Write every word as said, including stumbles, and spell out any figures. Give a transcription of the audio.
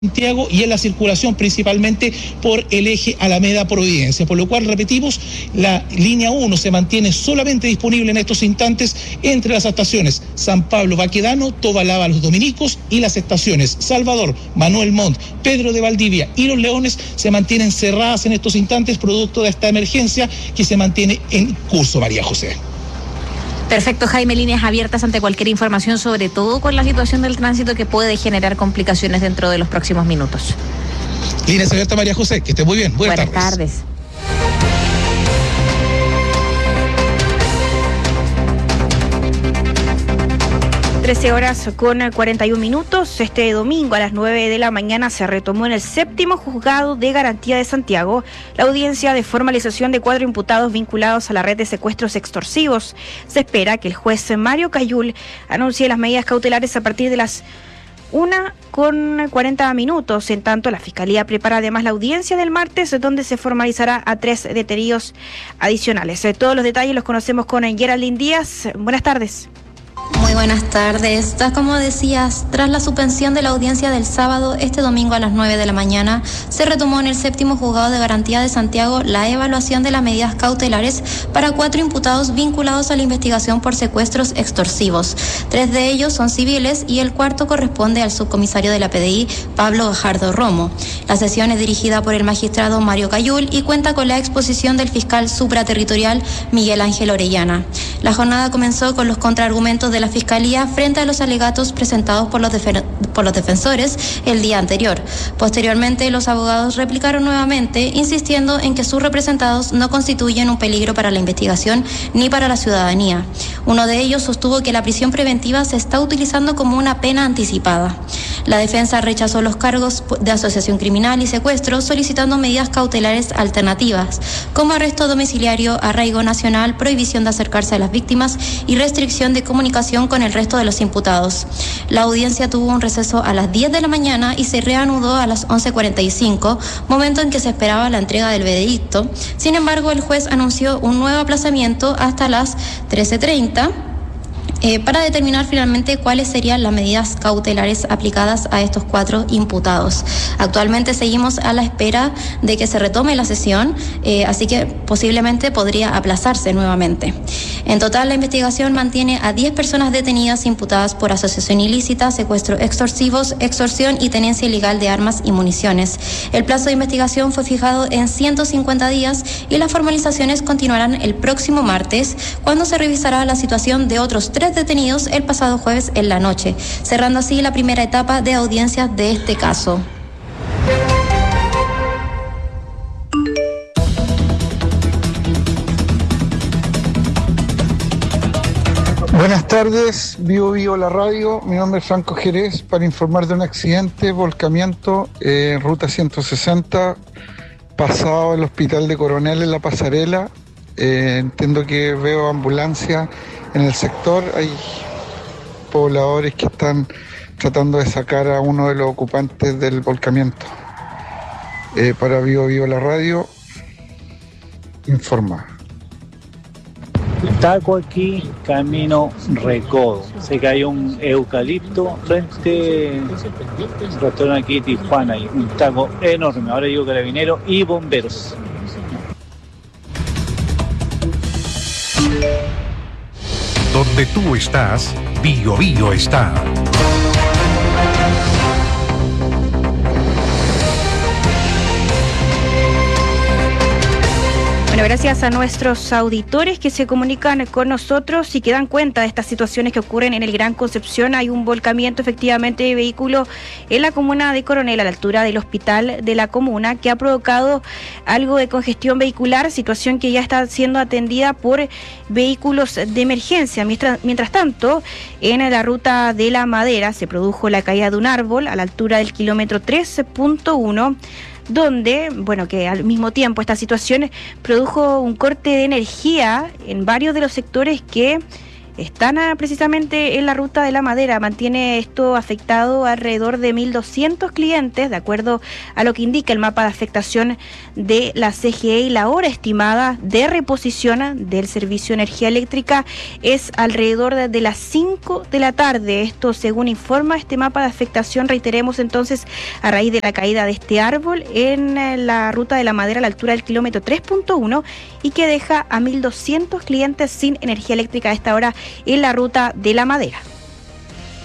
Santiago y en la circulación principalmente por el eje Alameda Providencia, por lo cual repetimos, la línea uno se mantiene solamente disponible en estos instantes entre las estaciones San Pablo Baquedano, Tobalaba Los Dominicos y las estaciones Salvador, Manuel Montt, Pedro de Valdivia y Los Leones se mantienen cerradas en estos instantes producto de esta emergencia que se mantiene en curso, María José. Perfecto, Jaime, líneas abiertas ante cualquier información, sobre todo con la situación del tránsito que puede generar complicaciones dentro de los próximos minutos. Líneas abiertas, María José, que esté muy bien. Buenas, Buenas tardes. tardes. trece horas con cuarenta y un minutos. Este domingo a las nueve de la mañana se retomó en el séptimo juzgado de garantía de Santiago la audiencia de formalización de cuatro imputados vinculados a la red de secuestros extorsivos. Se espera que el juez Mario Cayul anuncie las medidas cautelares a partir de las una con cuarenta minutos. En tanto, la Fiscalía prepara además la audiencia del martes, donde se formalizará a tres detenidos adicionales. Todos los detalles los conocemos con Geraldine Díaz. Buenas tardes. Muy buenas tardes. Tal como decías, tras la suspensión de la audiencia del sábado, este domingo a las nueve de la mañana, se retomó en el séptimo juzgado de garantía de Santiago la evaluación de las medidas cautelares para cuatro imputados vinculados a la investigación por secuestros extorsivos. Tres de ellos son civiles y el cuarto corresponde al subcomisario de la P D I, Pablo Gajardo Romo. La sesión es dirigida por el magistrado Mario Cayul y cuenta con la exposición del fiscal supraterritorial Miguel Ángel Orellana. La jornada comenzó con los contraargumentos de la Fiscalía frente a los alegatos presentados por los, defer- por los defensores el día anterior. Posteriormente, los abogados replicaron nuevamente, insistiendo en que sus representados no constituyen un peligro para la investigación ni para la ciudadanía. Uno de ellos sostuvo que la prisión preventiva se está utilizando como una pena anticipada. La defensa rechazó los cargos de asociación criminal y secuestro, solicitando medidas cautelares alternativas, como arresto domiciliario, arraigo nacional, prohibición de acercarse a las víctimas y restricción de comunicación con el resto de los imputados. La audiencia tuvo un receso a las diez de la mañana y se reanudó a las once cuarenta y cinco, momento en que se esperaba la entrega del veredicto. Sin embargo, el juez anunció un nuevo aplazamiento hasta las trece treinta. Eh, para determinar finalmente cuáles serían las medidas cautelares aplicadas a estos cuatro imputados. Actualmente seguimos a la espera de que se retome la sesión, eh, así que posiblemente podría aplazarse nuevamente. En total, la investigación mantiene a diez personas detenidas imputadas por asociación ilícita, secuestro extorsivos, extorsión y tenencia ilegal de armas y municiones. El plazo de investigación fue fijado en ciento cincuenta días y las formalizaciones continuarán el próximo martes, cuando se revisará la situación de otros tres detenidos el pasado jueves en la noche, cerrando así la primera etapa de audiencias de este caso. Buenas tardes, Vivo Vivo la radio, mi nombre es Franco Jerez para informar de un accidente, volcamiento en eh, ruta ciento sesenta, pasado el hospital de Coronel en la pasarela. Eh, entiendo que veo ambulancia en el sector, hay pobladores que están tratando de sacar a uno de los ocupantes del volcamiento. Eh, para Vivo Vivo la radio, informa. Taco aquí, camino Recodo. Se cayó un eucalipto frente al restaurante aquí Tijuana, y un taco enorme. Ahora digo carabineros y bomberos. Donde tú estás, Bio Bio está. Bueno, gracias a nuestros auditores que se comunican con nosotros y que dan cuenta de estas situaciones que ocurren en el Gran Concepción. Hay un volcamiento efectivamente de vehículo en la comuna de Coronel, a la altura del hospital de la comuna, que ha provocado algo de congestión vehicular, situación que ya está siendo atendida por vehículos de emergencia. Mientras, mientras tanto, en la ruta de la Madera se produjo la caída de un árbol a la altura del kilómetro trece punto uno, donde, bueno, que al mismo tiempo esta situación produjo un corte de energía en varios de los sectores que están ah, precisamente en la ruta de la madera. Mantiene esto afectado alrededor de mil doscientos clientes, de acuerdo a lo que indica el mapa de afectación de la C G E, y la hora estimada de reposición del servicio de energía eléctrica es alrededor de, de las cinco de la tarde. Esto según informa este mapa de afectación, reiteremos entonces, a raíz de la caída de este árbol en eh, la ruta de la madera a la altura del kilómetro tres punto uno, y que deja a mil doscientos clientes sin energía eléctrica a esta hora en la ruta de la madera.